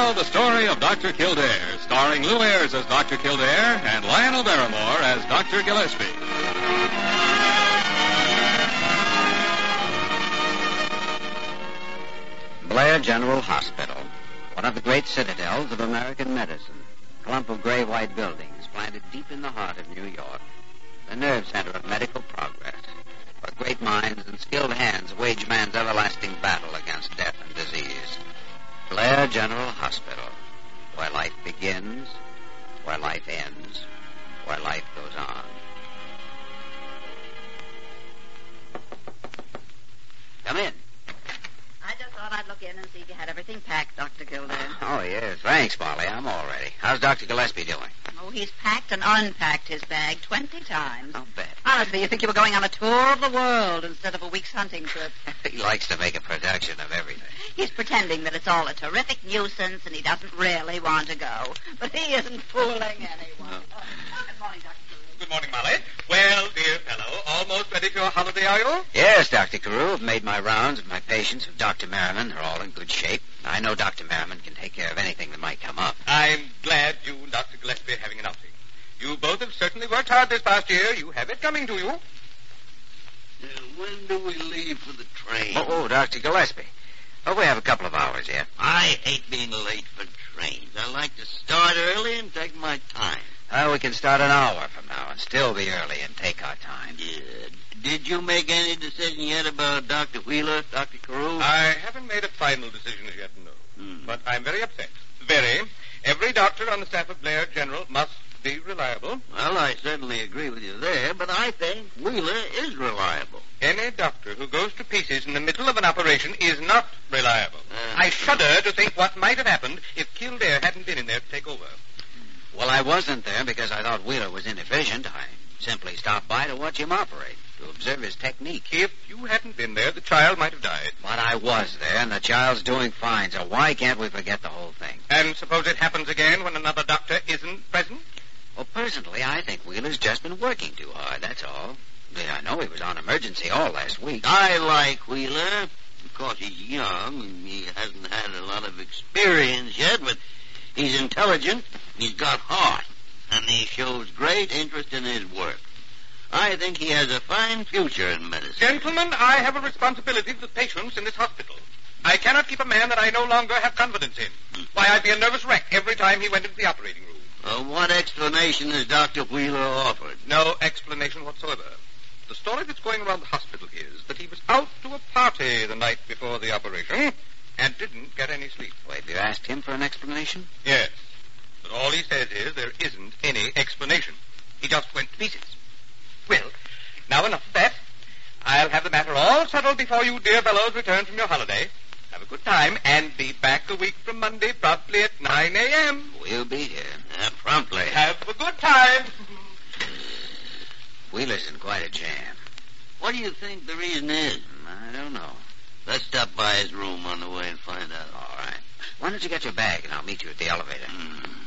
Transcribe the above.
now, the story of Dr. Kildare, starring Lou Ayres as Dr. Kildare and Lionel Barrymore as Dr. Gillespie. Blair General Hospital, one of the great citadels of American medicine. A clump of gray-white buildings planted deep in the heart of New York. The nerve center of medical progress, where great minds and skilled hands wage man's everlasting battle against death and disease. Blair General Hospital, where life begins, where life ends, where life goes on. Come in. I just thought I'd look in and see if you had everything packed, Dr. Kildare. Oh, yes. Thanks, Molly. I'm all ready. How's Dr. Gillespie doing? Oh, he's packed and unpacked his bag 20 times. I'll bet. Honestly, you think you were going on a tour of the world instead of a week's hunting trip. He likes to make a production of everything. He's pretending that it's all a terrific nuisance and he doesn't really want to go. But he isn't fooling anyone. No. Good morning, Dr. Kildare. Good morning, Molly. Well, dear fellow, almost ready for your holiday, are you? Yes, Dr. Carew. I've made my rounds with my patients with Dr. Merriman. They're all in good shape. I know Dr. Merriman can take care of anything that might come up. I'm glad you and Dr. Gillespie are having an outing. You both have certainly worked hard this past year. You have it coming to you. When do we leave for the train? Oh, Dr. Gillespie. Oh, we have a couple of hours yet. I hate being late for trains. I like to start early and take my time. We can start an hour from now and still be early and take our time. Yeah. Did you make any decision yet about Dr. Wheeler, Dr. Carew? I haven't made a final decision as yet, no. But I'm very upset. Very. Every doctor on the staff of Blair General must be reliable. Well, I certainly agree with you there, but I think Wheeler is reliable. Any doctor who goes to pieces in the middle of an operation is not reliable. I shudder to think what might have happened if Kildare hadn't been in there to take over. Well, I wasn't there because I thought Wheeler was inefficient. I simply stopped by to watch him operate, to observe his technique. If you hadn't been there, the child might have died. But I was there, and the child's doing fine, so why can't we forget the whole thing? And suppose it happens again when another doctor isn't present? Well, personally, I think Wheeler's just been working too hard, that's all. Yeah, I know he was on emergency all last week. I like Wheeler. Of course, he's young, and he hasn't had a lot of experience yet, but he's intelligent, he's got heart, and he shows great interest in his work. I think he has a fine future in medicine. Gentlemen, I have a responsibility to the patients in this hospital. I cannot keep a man that I no longer have confidence in. Why, I'd be a nervous wreck every time he went into the operating room. What explanation has Dr. Wheeler offered? No explanation whatsoever. The story that's going around the hospital is that he was out to a party the night before the operation and didn't get any sleep. Well, have you asked him for an explanation? Yes. But all he says is there isn't any explanation. He just went to pieces. Well, now enough of that. I'll have the matter all settled before you dear fellows return from your holiday. Have a good time and be back a week from Monday promptly at 9 a.m. We'll be here. Promptly. Have a good time. Wheeler's in quite a jam. What do you think the reason is? I don't know. Let's stop by his room on the way and find out. All right. Why don't you get your bag and I'll meet you at the elevator?